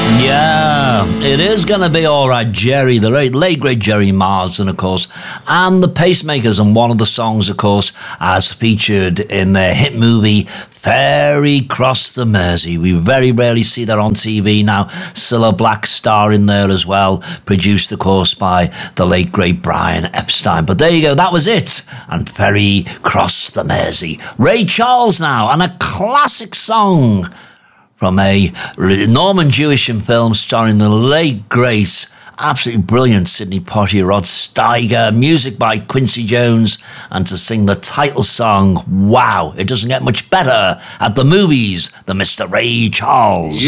Yeah, it is going to be all right, Jerry, the late great Jerry Marsden, of course, and the Pacemakers, and one of the songs, of course, as featured in their hit movie Ferry Cross the Mersey. We very rarely see that on TV now. Cilla Black star in there as well, produced, of course, by the late great Brian Epstein. But there you go, that was it, and Ferry Cross the Mersey. Ray Charles now, and a classic song from a Norman Jewisham film starring the late, great, absolutely brilliant Sidney Poitier, Rod Steiger, music by Quincy Jones, and to sing the title song, wow, it doesn't get much better at the movies than Mr. Ray Charles.